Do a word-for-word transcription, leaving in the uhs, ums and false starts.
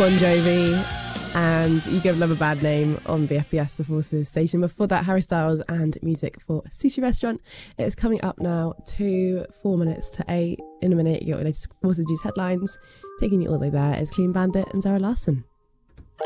Bon Jovi and You Give Love a Bad Name on the F B S The Forces station. Before that, Harry Styles and Music for a Sushi Restaurant. It's coming up now to four minutes to eight. In a minute, you got your latest Forces News headlines. Taking you all the way there is Clean Bandit and Zara Larsson.